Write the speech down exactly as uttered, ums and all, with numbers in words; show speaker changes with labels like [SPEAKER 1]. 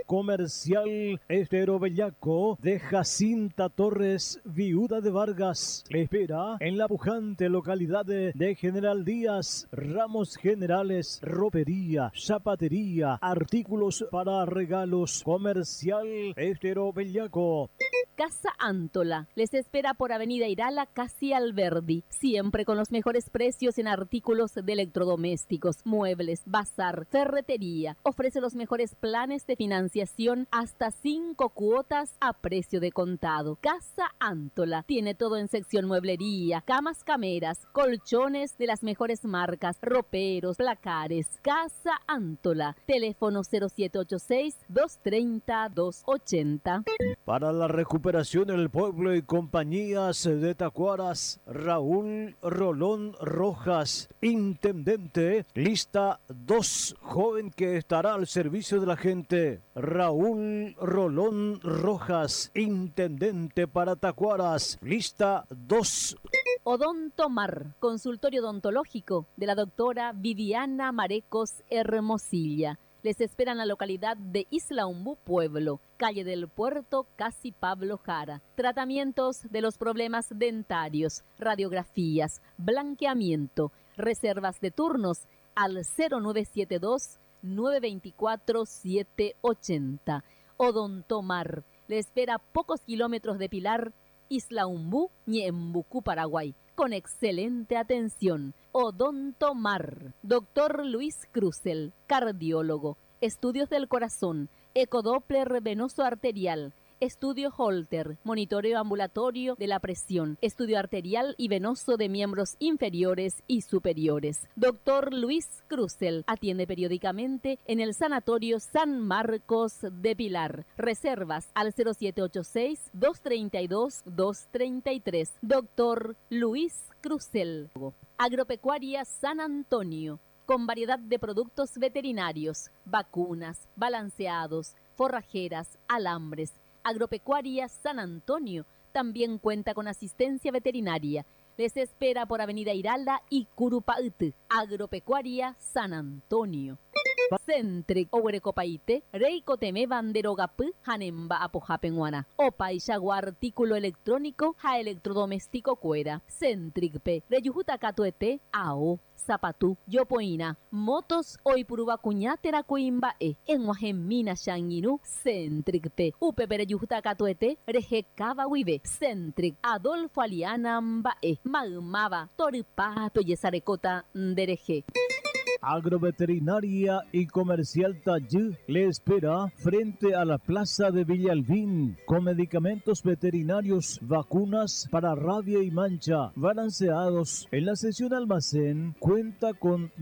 [SPEAKER 1] Comercial Estero Bellaco de Jacinta Torres, viuda de Vargas. Le espera en la pujante localidad de, de General Díaz. Ramos generales, ropería, zapatería, artículos para regalos. Comercial Estero Bellaco.
[SPEAKER 2] Casa Antola les espera por Avenida Irala, casi Alberdi, siempre con los mejores precios en artículos de electrodomésticos, muebles, bazar, ferretería. Ofrece los mejores planes de financiación hasta cinco cuotas a precio de contado. Casa Antola tiene todo en sección mueblería, camas cameras, colchones de las mejores marcas, roperos, placares. Casa Antola, teléfono cero siete ocho seis, dos tres cero, dos ocho cero.
[SPEAKER 1] Para la recuperación del pueblo y compañías de Tacuaras, Raúl Rolón Rojas, intendente, lista dos, joven que estará al servicio de la gente. Raúl Rolón Rojas, intendente para Tacuaras, lista dos.
[SPEAKER 2] Odontomar, consultorio odontológico de la doctora Viviana Marecos Hermosilla. Les espera en la localidad de Isla Umbú, Pueblo, calle del Puerto, casi Pablo Jara. Tratamientos de los problemas dentarios, radiografías, blanqueamiento, reservas de turnos al cero nueve siete dos, nueve dos cuatro, siete ocho cero. Odontomar, le espera a pocos kilómetros de Pilar, Isla Umbú, Ñembucú, Paraguay, con excelente atención. Odontomar. Doctor Luis Cruzel, cardiólogo, estudios del corazón, ecodoppler venoso arterial, estudio Holter, monitoreo ambulatorio de la presión, estudio arterial y venoso de miembros inferiores y superiores. Doctor Luis Cruzel atiende periódicamente en el Sanatorio San Marcos de Pilar. Reservas al cero siete ocho seis, dos tres dos, dos tres tres. Doctor Luis Cruzel. Agropecuaria San Antonio, con variedad de productos veterinarios, vacunas, balanceados, forrajeras, alambres. Agropecuaria San Antonio también cuenta con asistencia veterinaria. Les espera por Avenida Irala y Curupaute. Agropecuaria San Antonio. Centric Oguerecopaite, Reiko Teme Banderogapı, Hanemba Apojapenguana. Opa y Jaguar artículo electrónico, ja electrodoméstico cuera. Centric P, Reyujuta Catuete, Ao, Zapatú, Yopoina, Motos, Oipuruba Cuñatera Cuimba E, en Guajemina Shanginu, Centric P, Upe Pereyujuta Catuete, Rejecaba Wibe, Centric, Adolfo Aliana Mbae, Magmaba, Toripato Yesarecota Ndereje.
[SPEAKER 1] Agroveterinaria y Comercial Tallú le espera frente a la Plaza de Villalbín con medicamentos veterinarios, vacunas para rabia y mancha, balanceados. En la sección almacén cuenta con